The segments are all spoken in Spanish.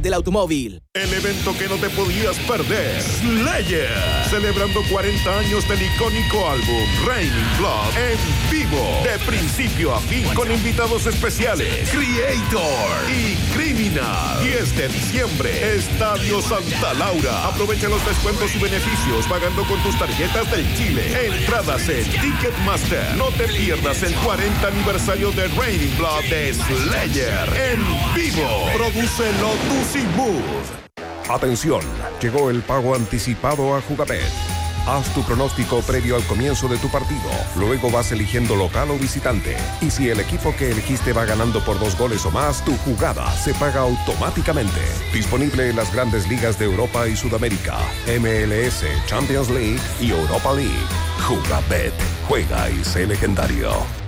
del automóvil. El evento que no te podías perder, Slayer, celebrando 40 años del icónico álbum Raining Blood en vivo, de principio a fin, con invitados especiales, Creator y Criminal. 10 de diciembre, Estadio Santa Laura. Aprovecha los descuentos y beneficios pagando con tus tarjetas del Chile. Entradas en Ticketmaster. No te pierdas el 40 aniversario de Raining Blood de Slayer en vivo. Produce Lotus y Mood. Atención, llegó el pago anticipado a Jugabet. Haz tu pronóstico previo al comienzo de tu partido. Luego vas eligiendo local o visitante. Y si el equipo que elegiste va ganando por 2 goles o más, tu jugada se paga automáticamente. Disponible en las grandes ligas de Europa y Sudamérica, MLS, Champions League y Europa League. Jugabet. Juega y sé legendario.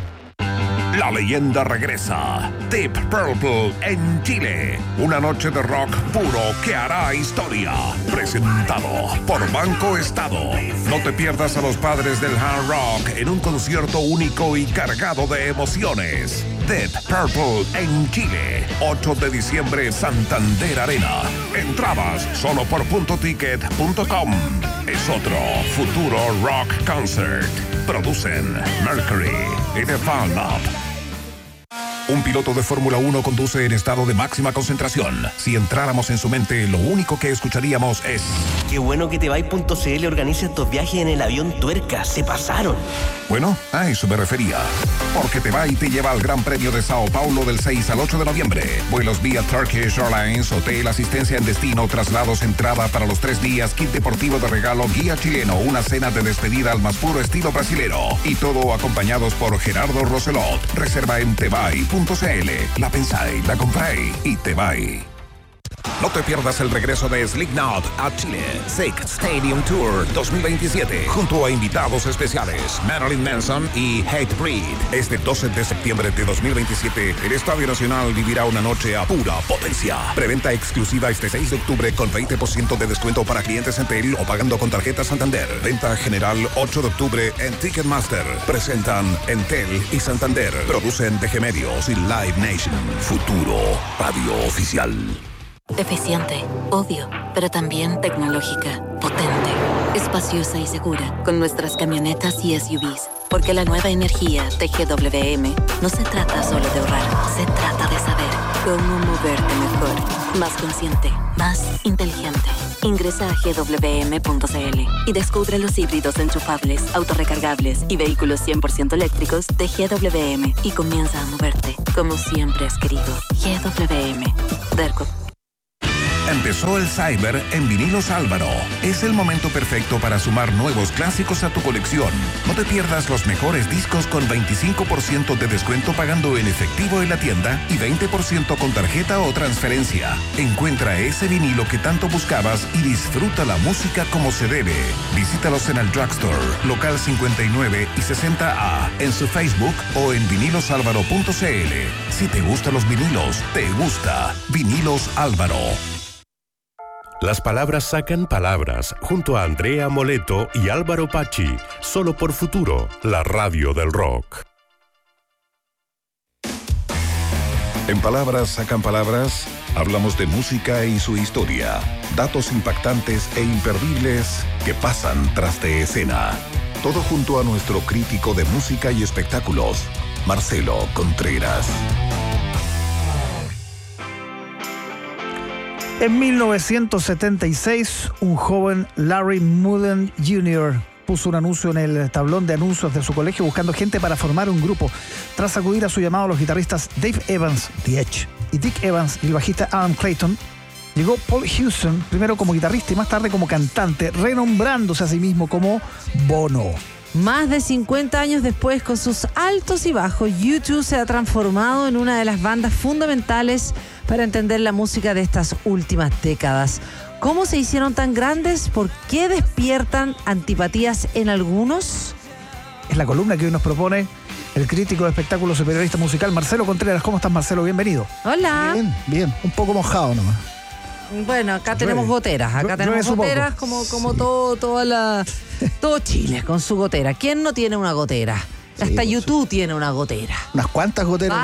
La leyenda regresa. Deep Purple en Chile. Una noche de rock puro que hará historia. Presentado por Banco Estado. No te pierdas a los padres del hard rock en un concierto único y cargado de emociones. Deep Purple en Chile. 8 de diciembre, Santander Arena. Entradas solo por puntoticket.com. Es otro futuro rock concert. Producen Mercury y The Fan Up. Un piloto de Fórmula 1 conduce en estado de máxima concentración. Si entráramos en su mente, lo único que escucharíamos es... Qué bueno que Tebay.cl organiza estos viajes en el avión Tuerca. Se pasaron. Bueno, a eso me refería. Porque Tebay te lleva al Gran Premio de Sao Paulo del 6 al 8 de noviembre. Vuelos vía Turkish Airlines, hotel, asistencia en destino, traslados, entrada para los 3 días, kit deportivo de regalo, guía chileno, una cena de despedida al más puro estilo brasilero. Y todo acompañados por Gerardo Roselot. Reserva en Tebay.cl. La pensáis, la compráis y Tebay. No te pierdas el regreso de Slipknot a Chile. Sick Stadium Tour 2027. Junto a invitados especiales Marilyn Manson y Hatebreed. Este 12 de septiembre de 2027, el Estadio Nacional vivirá una noche a pura potencia. Preventa exclusiva este 6 de octubre con 20% de descuento para clientes Entel o pagando con tarjeta Santander. Venta general 8 de octubre en Ticketmaster. Presentan Entel y Santander. Producen DG Medios y Live Nation. Futuro Radio Oficial. Eficiente, obvio, pero también tecnológica, potente, espaciosa y segura, con nuestras camionetas y SUVs. Porque la nueva energía de GWM no se trata solo de ahorrar, se trata de saber cómo moverte mejor, más consciente, más inteligente. Ingresa a gwm.cl y descubre los híbridos enchufables, autorrecargables y vehículos 100% eléctricos de GWM y comienza a moverte como siempre has querido. GWM. Derco. Empezó el Cyber en Vinilos Álvaro. Es el momento perfecto para sumar nuevos clásicos a tu colección. No te pierdas los mejores discos con 25% de descuento pagando en efectivo en la tienda y 20% con tarjeta o transferencia. Encuentra ese vinilo que tanto buscabas y disfruta la música como se debe. Visítalos en el Drugstore, local 59 y 60A, en su Facebook o en vinilosalvaro.cl. Si te gustan los vinilos, te gusta Vinilos Álvaro. Las palabras sacan palabras, junto a Andrea Moleto y Álvaro Pachi, solo por Futuro, la radio del rock. En Palabras sacan palabras, hablamos de música y su historia, datos impactantes e imperdibles que pasan tras de escena. Todo junto a nuestro crítico de música y espectáculos, Marcelo Contreras. En 1976, un joven Larry Mullen Jr. puso un anuncio en el tablón de anuncios de su colegio buscando gente para formar un grupo. Tras acudir a su llamado, los guitarristas Dave Evans, The Edge, y Dick Evans y el bajista Adam Clayton, llegó Paul Hewson, primero como guitarrista y más tarde como cantante, renombrándose a sí mismo como Bono. Más de 50 años después, con sus altos y bajos, U2 se ha transformado en una de las bandas fundamentales para entender la música de estas últimas décadas. ¿Cómo se hicieron tan grandes? ¿Por qué despiertan antipatías en algunos? Es la columna que hoy nos propone el crítico de espectáculos y periodista musical Marcelo Contreras. ¿Cómo estás, Marcelo? Bienvenido. Hola. Bien, bien. Un poco mojado nomás. Bueno, acá tenemos goteras. Acá tenemos goteras como todo Chile con su gotera. ¿Quién no tiene una gotera? Hasta YouTube tiene una gotera. Unas cuantas goteras.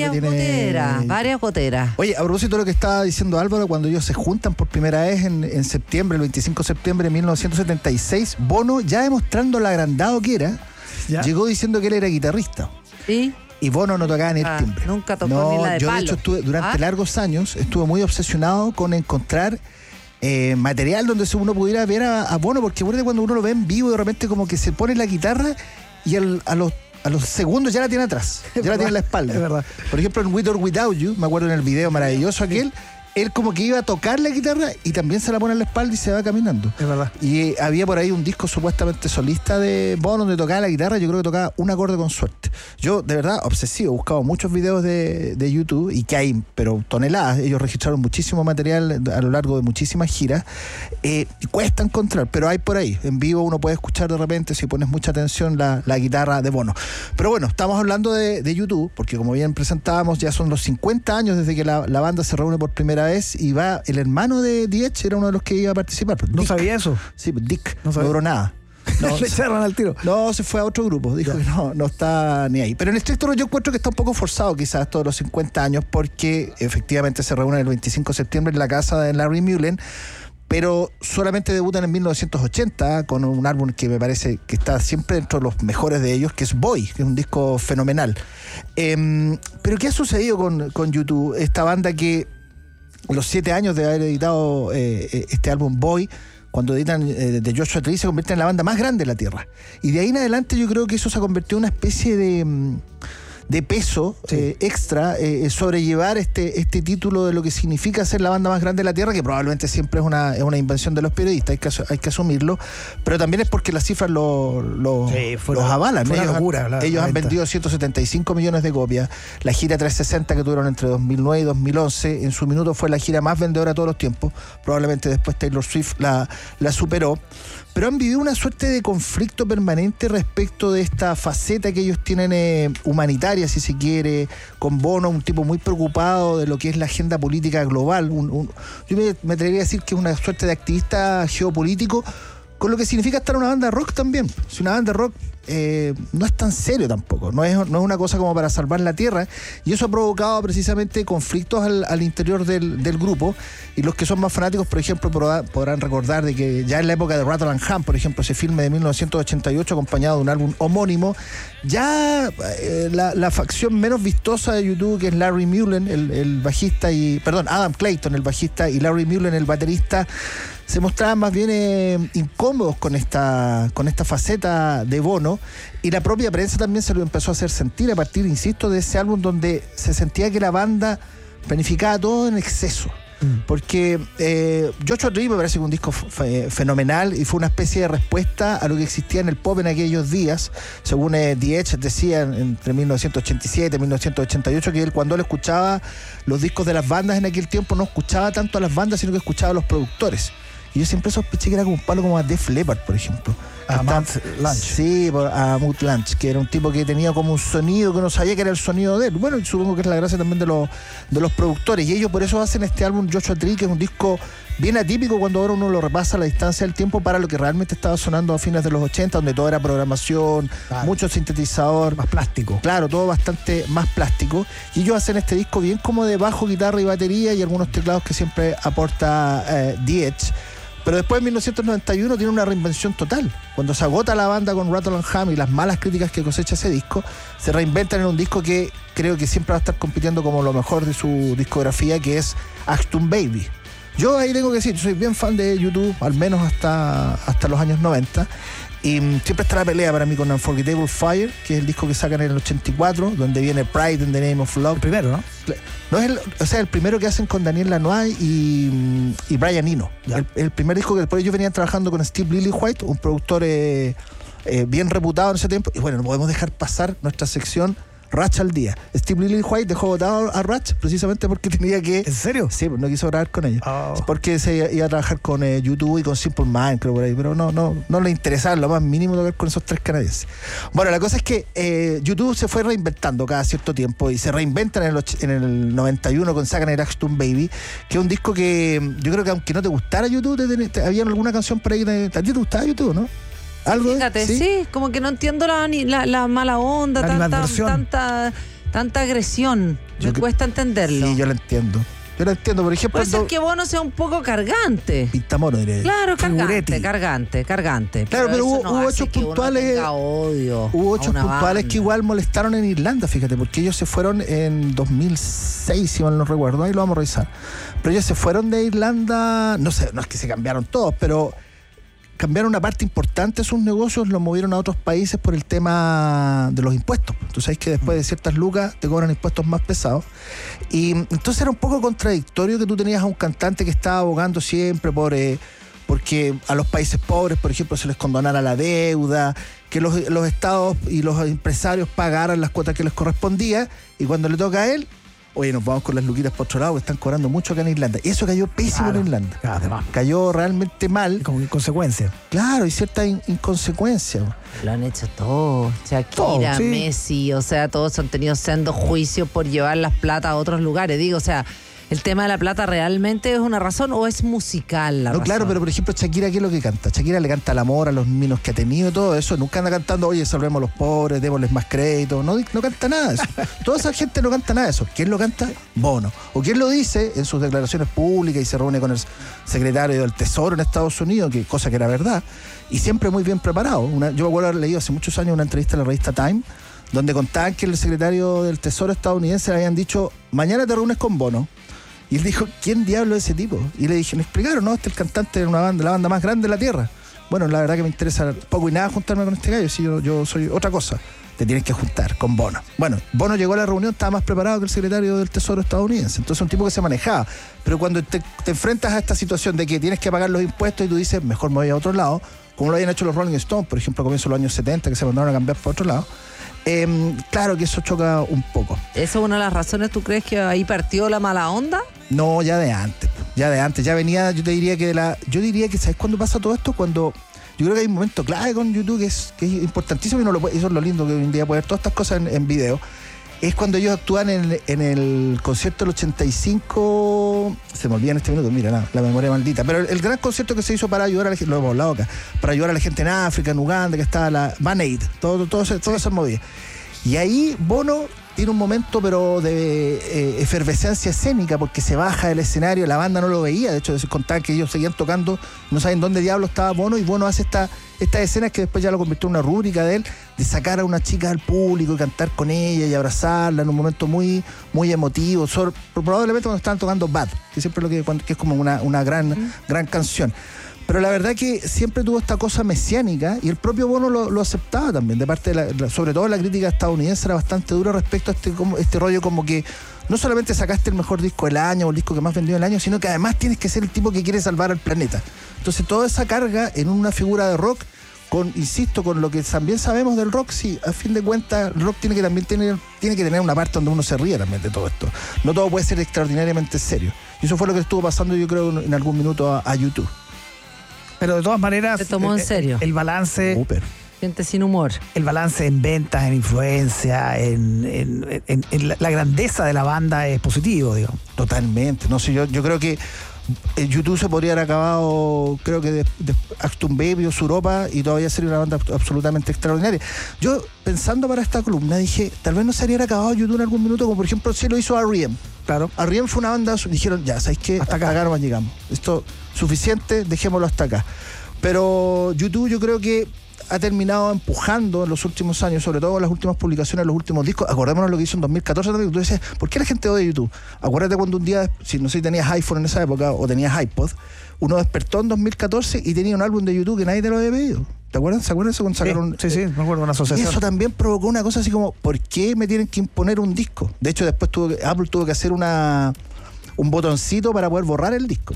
Varias goteras. Oye, a propósito de lo que estaba diciendo Álvaro, cuando ellos se juntan por primera vez en septiembre, el 25 de septiembre de 1976, Bono, ya demostrando lo agrandado que era, llegó diciendo que él era guitarrista. ¿Sí? Y Bono no tocaba ni el timbre. Nunca tocó ni la de yo palo. De hecho durante largos años estuve muy obsesionado con encontrar material donde uno pudiera ver a Bono, porque cuando uno lo ve en vivo, de repente como que se pone la guitarra y a los segundos ya la tiene atrás, ya la tiene en la espalda. Es verdad. Por ejemplo, en With or Without You, me acuerdo en el video maravilloso aquel, él como que iba a tocar la guitarra y también se la pone en la espalda y se va caminando. Es verdad. Y había por ahí un disco supuestamente solista de Bono donde tocaba la guitarra, yo creo que tocaba un acorde con suerte. Yo, de verdad, obsesivo, he buscado muchos videos de YouTube y que hay, pero toneladas. Ellos registraron muchísimo material a lo largo de muchísimas giras. Cuesta encontrar, pero hay por ahí. En vivo uno puede escuchar de repente, si pones mucha atención, la guitarra de Bono. Pero bueno, estamos hablando de YouTube, porque como bien presentábamos, ya son los 50 años desde que la banda se reúne por primera vez y va el hermano de The Edge, era uno de los que iba a participar. ¿No sabía eso? Sí, Dick, no duró nada. No, le echaron al tiro. No, se fue a otro grupo. Dijo que no está ni ahí. Pero en estricto yo encuentro que está un poco forzado quizás todos los 50 años, porque efectivamente se reúnen el 25 de septiembre en la casa de Larry Mullen, pero solamente debutan en 1980 con un álbum que me parece que está siempre dentro de los mejores de ellos, que es Boy, que es un disco fenomenal. Pero ¿qué ha sucedido con YouTube? Esta banda que a los 7 años de haber editado este álbum Boy, cuando editan de Joshua Tree, se convierte en la banda más grande de la Tierra. Y de ahí en adelante yo creo que eso se ha convertido en una especie de peso extra, sobrellevar este título de lo que significa ser la banda más grande de la Tierra, que probablemente siempre es una invención de los periodistas, hay que asumirlo, pero también es porque las cifras los avalan. Ellos han vendido 175 millones de copias. La gira 360 que tuvieron entre 2009 y 2011, en su minuto fue la gira más vendedora de todos los tiempos. Probablemente después Taylor Swift la superó. Pero han vivido una suerte de conflicto permanente respecto de esta faceta que ellos tienen humanitaria, si se quiere, con Bono, un tipo muy preocupado de lo que es la agenda política global. Yo me atrevería a decir que es una suerte de activista geopolítico, con lo que significa estar en una banda de rock también. Si una banda de rock no es tan serio tampoco, no es una cosa como para salvar la tierra, y eso ha provocado precisamente conflictos al interior del grupo. Y los que son más fanáticos, por ejemplo, podrán recordar de que ya en la época de Rattle and Hum, por ejemplo, ese filme de 1988 acompañado de un álbum homónimo, ya la facción menos vistosa de YouTube, que es Larry Mullen, el bajista, Adam Clayton, el bajista, y Larry Mullen, el baterista, se mostraban más bien incómodos con esta faceta de Bono, y la propia prensa también se lo empezó a hacer sentir a partir, insisto, de ese álbum donde se sentía que la banda planificaba todo en exceso. Porque Joshua Tree me parece que un disco fenomenal y fue una especie de respuesta a lo que existía en el pop en aquellos días. Según The Edge decía entre 1987 y 1988 que él, cuando él escuchaba los discos de las bandas en aquel tiempo, no escuchaba tanto a las bandas, sino que escuchaba a los productores. Y yo siempre sospeché que era como un palo como a Def Leppard, por ejemplo. A Mutt Lange. Sí, a Mutt Lange, que era un tipo que tenía como un sonido que no sabía que era el sonido de él. Bueno, supongo que es la gracia también de los productores. Y ellos por eso hacen este álbum Joshua Tree, que es un disco bien atípico cuando ahora uno lo repasa a la distancia del tiempo para lo que realmente estaba sonando a fines de los 80, donde todo era programación, mucho sintetizador. Más plástico. Claro, todo bastante más plástico. Y ellos hacen este disco bien como de bajo, guitarra y batería, y algunos teclados que siempre aporta The Edge. Pero después en 1991 tiene una reinvención total. Cuando se agota la banda con Rattle and Hum y las malas críticas que cosecha ese disco, se reinventan en un disco que creo que siempre va a estar compitiendo como lo mejor de su discografía, que es Achtung Baby. Yo ahí tengo que decir, soy bien fan de YouTube, al menos hasta los años 90. Y siempre está la pelea para mí con Unforgettable Fire, que es el disco que sacan en el 84, donde viene Pride in the Name of Love. El primero, ¿no? No es el primero que hacen con Daniel Lanois y Brian Eno. El primer disco que después ellos venían trabajando con Steve Lillywhite, un productor bien reputado en ese tiempo. Y bueno, no podemos dejar pasar nuestra sección Ratch al día. Steve Lillywhite dejó votado a Ratch precisamente porque tenía que... ¿En serio? Sí, no quiso grabar con ellos. Porque se iba a trabajar con YouTube y con Simple Mind, creo, por ahí. Pero no le interesaba lo más mínimo tocar con esos tres canadienses. Bueno, la cosa es que YouTube se fue reinventando cada cierto tiempo y se reinventan en el 91 con Sacan el Achtung Baby, que es un disco que yo creo que aunque no te gustara YouTube, había alguna canción por ahí. ¿A ti te gustaba YouTube, no? Algo, fíjate, sí, como que no entiendo la mala onda, tanta agresión. Me cuesta entenderlo. Sí, yo lo entiendo. Por ejemplo. Puede ser que Bono sea un poco cargante. Pintamono, diré. Claro, cargante. Claro, pero hubo hechos puntuales. Hubo hechos puntuales que igual molestaron en Irlanda, fíjate, porque ellos se fueron en 2006, si mal no recuerdo, ahí lo vamos a revisar. Pero ellos se fueron de Irlanda, no sé, no es que se cambiaron todos, pero cambiaron una parte importante de sus negocios, los movieron a otros países por el tema de los impuestos. Tú sabes que después de ciertas lucas te cobran impuestos más pesados. Y entonces era un poco contradictorio que tú tenías a un cantante que estaba abogando siempre porque a los países pobres, por ejemplo, se les condonara la deuda, que los estados y los empresarios pagaran las cuotas que les correspondía, y cuando le toca a él, oye, nos vamos con las luquitas por otro lado, que están cobrando mucho acá en Irlanda. Y eso cayó pésimo en Irlanda. Claro. Cayó realmente mal. Como inconsecuencia. Claro, y cierta inconsecuencia. Lo han hecho todos. Shakira, Messi, o sea, todos han tenido sendos juicios por llevar las plata a otros lugares. Digo, o sea, ¿el tema de la plata realmente es una razón o es musical la razón? Claro, pero por ejemplo, Shakira, ¿qué es lo que canta? Shakira le canta al amor, a los minos que ha tenido, todo eso. Nunca anda cantando, oye, salvemos a los pobres, démosles más crédito. No canta nada de eso. Toda esa gente no canta nada de eso. ¿Quién lo canta? Bono. ¿O quién lo dice en sus declaraciones públicas y se reúne con el secretario del Tesoro en Estados Unidos, cosa que era verdad, y siempre muy bien preparado? Yo me acuerdo haber leído hace muchos años una entrevista en la revista Time, donde contaban que el secretario del Tesoro estadounidense le habían dicho, mañana te reúnes con Bono. Y él dijo, ¿quién diablo es ese tipo? Y le dije, me explicaron, ¿no? Este es el cantante de una banda, la banda más grande de la Tierra. Bueno, la verdad que me interesa poco y nada juntarme con este gallo, si yo soy otra cosa. Te tienes que juntar con Bono. Bueno, Bono llegó a la reunión, estaba más preparado que el secretario del Tesoro estadounidense. Entonces es un tipo que se manejaba. Pero cuando te enfrentas a esta situación de que tienes que pagar los impuestos y tú dices, mejor me voy a otro lado, como lo habían hecho los Rolling Stones, por ejemplo, a comienzos de los años 70, que se mandaron a cambiar por otro lado, claro que eso choca un poco. ¿Eso es una de las razones, tú crees que ahí partió la mala onda? No, ya de antes, ya venía, yo diría que ¿sabes cuándo pasa todo esto? Cuando yo creo que hay un momento clave con YouTube que es importantísimo, y eso es lo lindo, que hoy en día puede ver todas estas cosas en video. Es cuando ellos actúan en el concierto del 85, se me olvida en este minuto, mira, la memoria maldita, pero el gran concierto que se hizo para ayudar a la gente, lo hemos hablado acá, para ayudar a la gente en África, en Uganda, que estaba la Band Aid, todas esas movidas. Y ahí Bono tiene un momento pero de efervescencia escénica, porque se baja del escenario, la banda no lo veía, de hecho se contaban que ellos seguían tocando, no saben dónde diablo estaba Bono, y Bono hace estas escenas que después ya lo convirtió en una rúbrica de él, de sacar a una chica al público y cantar con ella y abrazarla en un momento muy, muy emotivo, probablemente cuando estaban tocando Bad, que siempre que es como una gran canción. Pero la verdad que siempre tuvo esta cosa mesiánica, y el propio Bono lo aceptaba también, de parte de sobre todo la crítica estadounidense era bastante dura respecto a este rollo, como que no solamente sacaste el mejor disco del año o el disco que más vendió del año, sino que además tienes que ser el tipo que quiere salvar al planeta. Entonces toda esa carga en una figura de rock, insisto, con lo que también sabemos del rock, sí, a fin de cuentas el rock tiene que tener una parte donde uno se ríe también de todo esto. No todo puede ser extraordinariamente serio. Y eso fue lo que estuvo pasando, yo creo, en algún minuto a YouTube. Pero de todas maneras, se tomó en serio el balance. Gente sin humor. El balance en ventas, en influencia, en la grandeza de la banda es positivo, digo. Totalmente. No sé, yo creo que YouTube se podría haber acabado, creo que de Acton Baby o Suropa, y todavía sería una banda absolutamente extraordinaria. Yo, pensando para esta columna, dije, tal vez no se habría acabado YouTube en algún minuto, como por ejemplo si lo hizo R.E.M. Claro. R.E.M. fue una banda, dijeron, ya, ¿sabes qué? Hasta acá nomás llegamos. Esto suficiente, dejémoslo hasta acá. Pero YouTube, yo creo que ha terminado empujando en los últimos años, sobre todo en las últimas publicaciones, los últimos discos. Acordémonos lo que hizo en 2014 también. Tú dices, ¿por qué la gente odia YouTube? Acuérdate cuando un día, no sé si tenías iPhone en esa época o tenías iPod, uno despertó en 2014 y tenía un álbum de YouTube que nadie te lo había pedido. ¿Te acuerdas? ¿Se acuerdan eso cuando sacaron? Sí, me acuerdo, una asociación. Y eso también provocó una cosa así como, ¿por qué me tienen que imponer un disco? De hecho, después Apple tuvo que hacer un botoncito para poder borrar el disco.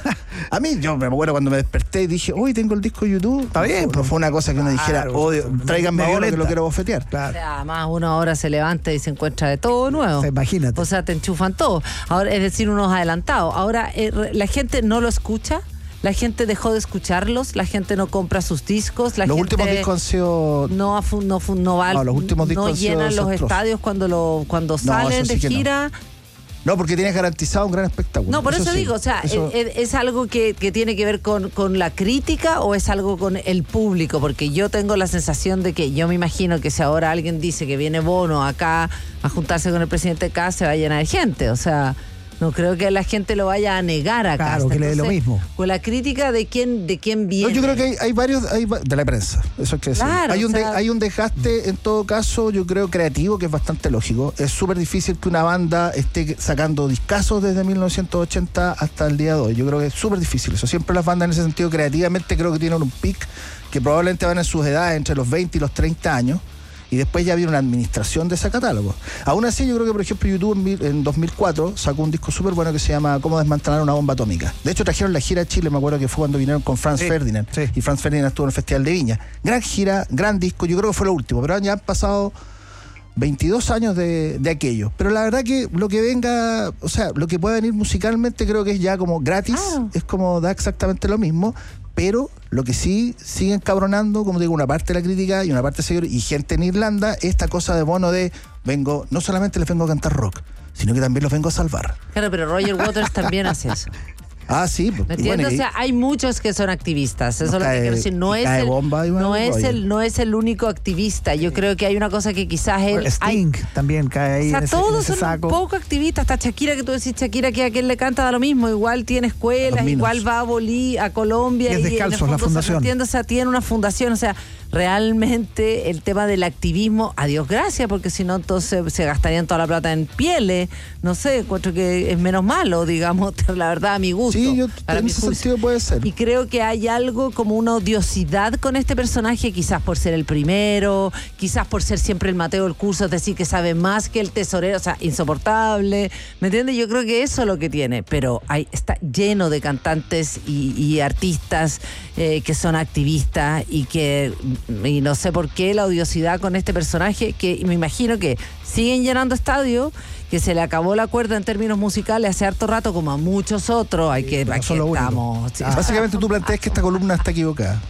A mí, yo me acuerdo cuando me desperté y dije, uy, tengo el disco de YouTube. Está bien, pero fue una cosa que uno dijera, tráiganme ahora que lo quiero bofetear. Claro. O sea, además uno ahora se levanta y se encuentra de todo nuevo. Imagínate. O sea, te enchufan todo. Ahora, es decir, unos adelantados. Ahora, la gente no lo escucha. La gente dejó de escucharlos, la gente no compra sus discos, los últimos discos han sido no va, los últimos discos no llenan los estadios cuando salen de gira. No, porque tienes garantizado un gran espectáculo. No, por eso sí, digo, o sea, ¿es algo que tiene que ver con la crítica o es algo con el público? Porque yo tengo la sensación de que yo me imagino que si ahora alguien dice que viene Bono acá a juntarse con el presidente K, se va a llenar de gente, o sea... No creo que la gente lo vaya a negar acá. Claro, que le dé lo mismo. Con la crítica de quién viene. No, yo creo que hay varios de la prensa, eso es que decir. Claro, hay un desgaste en todo caso, yo creo creativo, que es bastante lógico. Es súper difícil que una banda esté sacando discazos desde 1980 hasta el día de hoy. Yo creo que es súper difícil eso. Siempre las bandas en ese sentido creativamente creo que tienen un pic que probablemente van en sus edades entre los 20 y los 30 años. Y después ya viene una administración de ese catálogo. Aún así, yo creo que, por ejemplo, YouTube en 2004 sacó un disco súper bueno que se llama Cómo desmantelar una bomba atómica. De hecho, trajeron la gira a Chile, me acuerdo que fue cuando vinieron con Franz Ferdinand. Sí. Y Franz Ferdinand estuvo en el Festival de Viña. Gran gira, gran disco, yo creo que fue lo último. Pero ya han pasado 22 años de aquello. Pero la verdad que lo que venga, o sea, lo que pueda venir musicalmente creo que es ya como gratis. Es como da exactamente lo mismo. Pero lo que sí siguen cabronando, como digo, una parte de la crítica y una parte de seguidores y gente en Irlanda, esta cosa de Bono de no solamente les vengo a cantar rock, sino que también los vengo a salvar. Claro, pero Roger Waters también hace eso. Ah, sí. ¿Me entiendes? O sea, hay muchos que son activistas. Eso es lo que quiero decir. No es el único activista. Yo creo que hay una cosa que quizás él... Sting también cae ahí. O sea, en ese, todos en ese son saco. un poco activistas. Hasta Shakira, que tú decís, Shakira, que a quien le canta da lo mismo. Igual tiene escuelas, igual va a Colombia. Y es descalzo, la fundación. O sea, tiene una fundación. O sea, realmente el tema del activismo, a Dios gracias, porque si no, entonces se gastarían toda la plata en pieles. No sé, encuentro que es menos malo, digamos, la verdad, a mi gusto. Sí, en ese sentido puede ser. Y creo que hay algo como una odiosidad con este personaje, quizás por ser el primero, quizás por ser siempre el Mateo del curso, es decir, que sabe más que el tesorero, o sea, insoportable. ¿Me entiendes? Yo creo que eso es lo que tiene, pero está lleno de cantantes y artistas que son activistas y no sé por qué la odiosidad con este personaje, que me imagino que siguen llenando estadios, que se le acabó la cuerda en términos musicales hace harto rato, como a muchos otros. Aquí estamos. Sí. Básicamente tú planteas que esta columna está equivocada.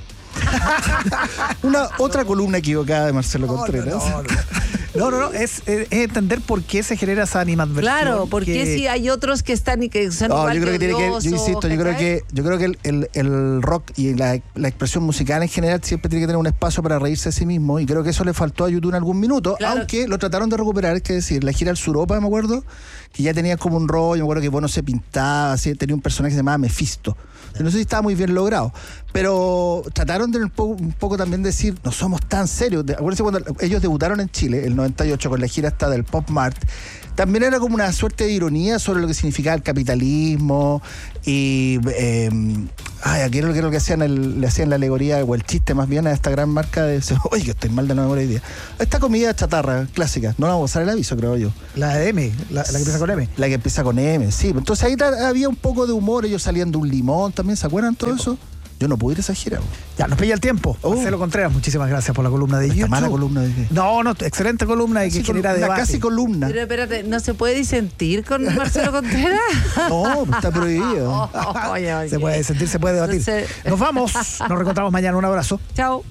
Otra columna equivocada de Marcelo Contreras. No, es entender por qué se genera esa animadversión. Claro, porque si hay otros que están y que son igual yo creo que odiosos, yo insisto, yo creo que el rock y la expresión musical en general siempre tiene que tener un espacio para reírse de sí mismo, y creo que eso le faltó a YouTube en algún minuto, aunque lo trataron de recuperar, es que decir, la gira al Suropa, me acuerdo, que ya tenía como un rollo, me acuerdo que Bono se pintaba, así, tenía un personaje que se llamaba Mephisto. No sé si estaba muy bien logrado, pero trataron de un poco también decir, no somos tan serios. Acuérdense cuando ellos debutaron en Chile, el 98, con la gira esta del Pop Mart, también era como una suerte de ironía sobre lo que significaba el capitalismo y aquí era lo que hacían, le hacían la alegoría o el chiste más bien a esta gran marca de, oye, que estoy mal de la memoria hoy día, esta comida chatarra clásica, no vamos a usar el aviso, creo yo, la de M, la que empieza con M, la que empieza con M, sí. Entonces ahí había un poco de humor, ellos salían de un limón también, ¿se acuerdan todo eso? Yo no pude ir a esa gira. Ya, nos pilla el tiempo. Marcelo Contreras, muchísimas gracias por la columna de YouTube. ¿Mala columna de qué? No, excelente columna y que genera debate. Casi columna. Pero espérate, ¿no se puede disentir con Marcelo Contreras? No, está prohibido. Oye. Se puede disentir, se puede debatir. Entonces... Nos vamos, nos reencontramos mañana. Un abrazo. Chao.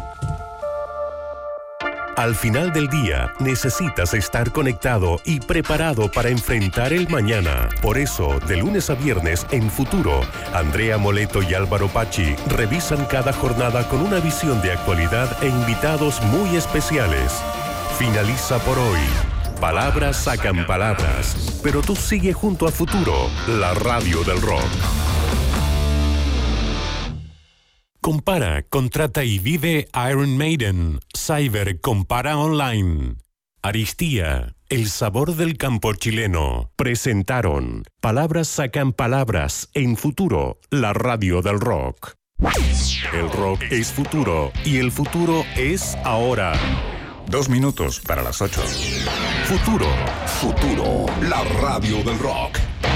Al final del día, necesitas estar conectado y preparado para enfrentar el mañana. Por eso, de lunes a viernes en Futuro, Andrea Moleto y Álvaro Pachi revisan cada jornada con una visión de actualidad e invitados muy especiales. Finaliza por hoy. Palabras sacan palabras, pero tú sigue junto a Futuro, la radio del rock. Compara, contrata y vive Iron Maiden. Cyber compara online. Aristía, el sabor del campo chileno. Presentaron Palabras sacan palabras en Futuro, la radio del rock. El rock es futuro y el futuro es ahora. 2 minutos para las 8. Futuro, la radio del rock.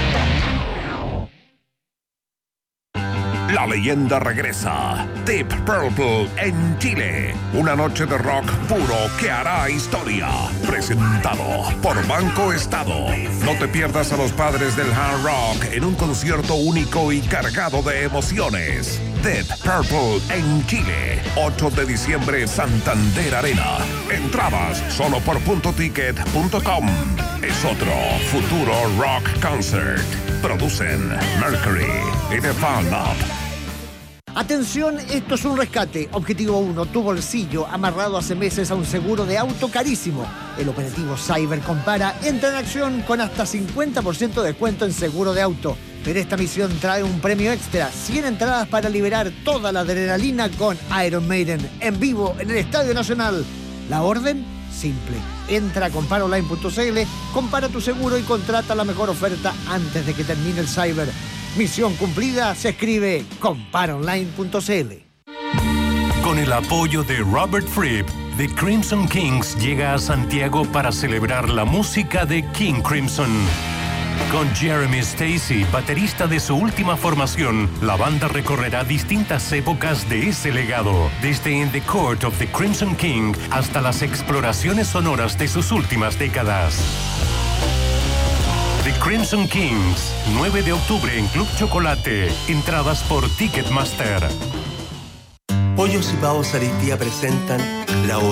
La leyenda regresa. Deep Purple en Chile. Una noche de rock puro que hará historia. Presentado por Banco Estado. No te pierdas a los padres del hard rock en un concierto único y cargado de emociones. Deep Purple en Chile. 8 de diciembre, Santander Arena. Entradas solo por puntoticket.com. es otro Futuro Rock Concert. Producen Mercury y The Fall Up. Atención, esto es un rescate. Objetivo 1, tu bolsillo amarrado hace meses a un seguro de auto carísimo. El operativo Cyber Compara entra en acción con hasta 50% de descuento en seguro de auto. Pero esta misión trae un premio extra, 100 entradas para liberar toda la adrenalina con Iron Maiden en vivo en el Estadio Nacional. La orden, simple. Entra a comparaonline.cl, compara tu seguro y contrata la mejor oferta antes de que termine el Cyber. Misión cumplida se escribe comparaonline.cl. Con el apoyo de Robert Fripp, The Crimson Kings llega a Santiago para celebrar la música de King Crimson. Con Jeremy Stacy, baterista de su última formación, la banda recorrerá distintas épocas de ese legado, desde In the Court of the Crimson King hasta las exploraciones sonoras de sus últimas décadas. The Crimson Kings, 9 de octubre en Club Chocolate. Entradas por Ticketmaster. Pollos y Pavos Areitía presentan La